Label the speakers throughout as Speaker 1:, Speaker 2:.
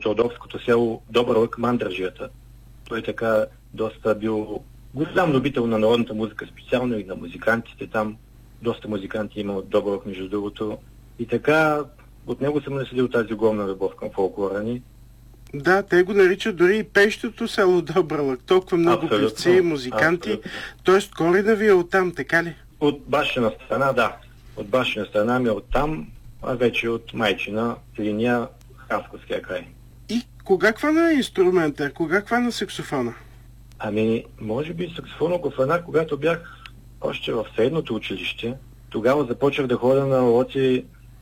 Speaker 1: Тодорското село Добърлък, Мандражията. Той така доста бил голям любител на народната музика, специално и на музикантите там. Доста музиканти има от Добърлък, между другото. И така от него съм наследил тази огромна любов към фолклора ни.
Speaker 2: Да, те го наричат дори и пещото село Добърлък. Толкова много певци, музиканти. Тоест корена ви е оттам, така ли?
Speaker 1: От бащина страна, да. От бащина страна ми е оттам, а вече от майчина линия Хасковския край.
Speaker 2: И кога хвана инструмента? Кога хвана саксофона?
Speaker 1: Ами, може би саксофона го хванах, когато бях още в средното училище. Тогава започнах да ходя на уроци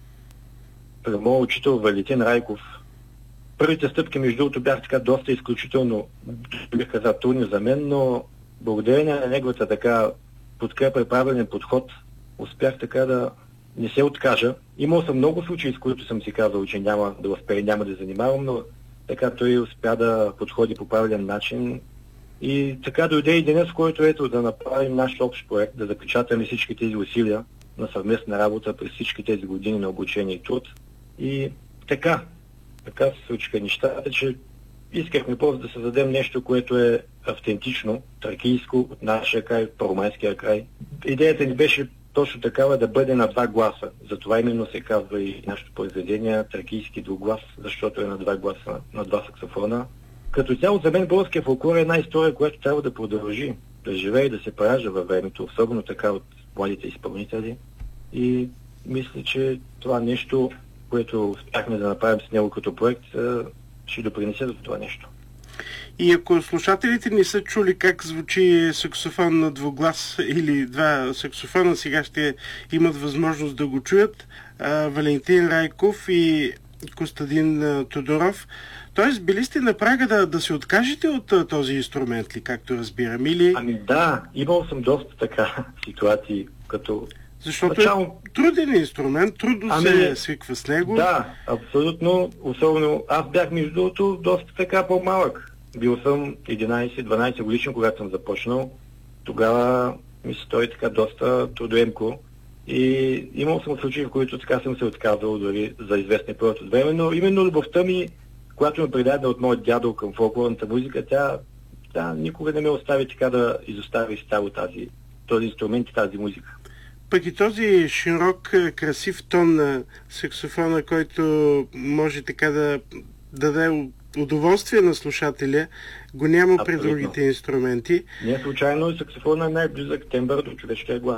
Speaker 1: при моят учител Валентин Райков. Първите стъпки, между другото, бях така доста изключително, бих казал, трудни за мен, но благодарение на неговата така подкрепа и правилен подход, успях така да не се откажа. Имал съм много случаи, с които съм си казал, че няма да успея, няма да занимавам, но така той успя да подходи по правилен начин. И така дойде и денят, в който ето да направим наш общ проект, да запечатаме всички тези усилия на съвместна работа през всички тези години на обучение и труд. И така се случиха нещата, че искахме просто да създадем нещо, което е автентично, тракийско, от нашия край, от Първомайския край. Идеята ни беше точно такава да бъде на два гласа. Затова именно се казва и нашето произведение тракийски двуглас, защото е на два гласа, на два саксофона. Като цяло за мен българския фолклор е една история, която трябва да продължи, да живее и да се поражда във времето, особено така от младите изпълнители. И мисля, че това нещо, което успяхме да направим с него като проект, ще допринесе за това нещо.
Speaker 2: И ако слушателите не са чули как звучи саксофон на двуглас или два саксофона, сега ще имат възможност да го чуят. Валентин Райков и Костадин Тодоров. Тоест, били сте на прага да се откажете от този инструмент ли, както разбирам, или...
Speaker 1: Ами да, имал съм доста така ситуации, като...
Speaker 2: Защото е труден инструмент, трудно се свиква с него.
Speaker 1: Да, абсолютно. Особено аз бях между другото доста така по-малък. Бил съм 11-12 годишен, когато съм започнал. Тогава ми се стори така доста трудоемко. И имал съм случаи, в които така съм се отказал дори за известен период от време, но именно любовта ми, която ме предаде от моят дядо към фолклорната музика, тя никога не ме остави така да изостави изцяло този инструмент и тази музика.
Speaker 2: Пък и този широк, красив тон на саксофона, който може така да даде удоволствие на слушателя, го няма. Абсолютно. При другите инструменти.
Speaker 1: Не случайно саксофона е най-близък тембър до човешкия глас.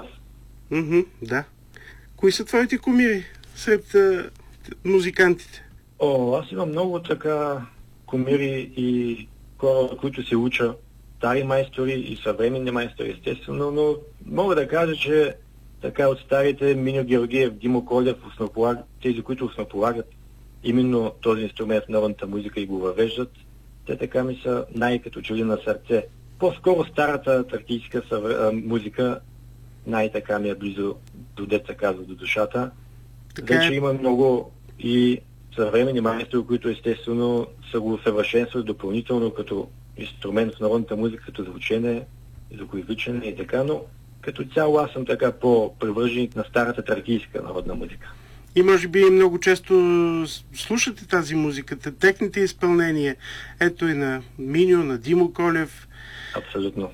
Speaker 2: Да. Кои са твоите кумири сред музикантите?
Speaker 1: Аз имам много така кумири и хора, които се уча. Стари майстори и съвременни майстори, естествено, но мога да кажа, че така от старите Миньо Георгиев, Димо Колев, тези, които основополагат именно този инструмент в народната музика и го въвеждат, те така ми са най-като чули на сърце. По-скоро старата тракийска музика най-така ми е близо до деца казва, до душата. Вече има много и съвременни майстори, които естествено са го усъвършенствали допълнително като инструмент в народната музика, като звучене, звуковичене и така, но като цяло аз съм така по-привърженик на старата тракийска народна музика.
Speaker 2: И може би много често слушате тази музика, техните изпълнения. Ето и на Миньо, на Димо Колев.
Speaker 1: Абсолютно.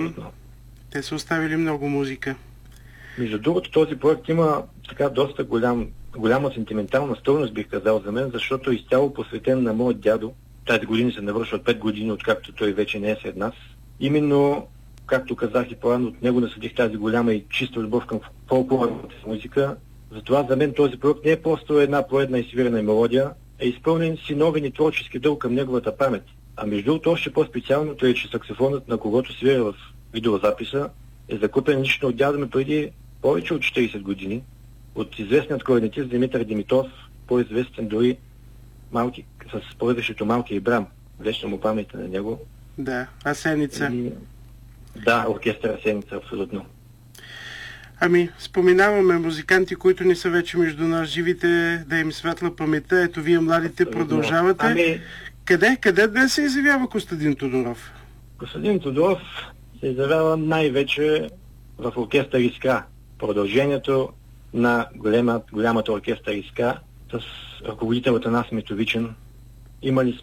Speaker 2: Те са оставили много музика.
Speaker 1: Между другото, този проект има така доста голяма сентиментална стойност, бих казал за мен, защото е изцяло посветен на моят дядо. Тази година се навършват 5 години, откакто той вече не е сред нас. Именно, както казах и по-рано, от него наследих тази голяма и чиста любов към фолклорната музика. Затова за мен този проект не е просто една поедна и свирена мелодия, е изпълнен синовен и творчески дълг към неговата памет. А между другото, още по-специалното е, че саксофонът, на когото свиря в видеозаписа, е закупен лично от дядо ми преди повече от 40 години от известният кларнетист Димитър Димитров, по-известен дори с прозвището Малки Ибрам. Вечна му памет на него.
Speaker 2: Да, Асеница.
Speaker 1: Да, оркестър Асеница, абсолютно.
Speaker 2: Ами, споменаваме музиканти, които не са вече между нас, живите, да им светла паметта. Ето, вие младите абсолютно продължавате. Къде днес се изявява Костадин Тодоров? Костадин
Speaker 1: Тодоров се изявява най-вече в оркестър Искра. Продължението на голямата оркестър Искра с ръководителята нас Метовичен. Имали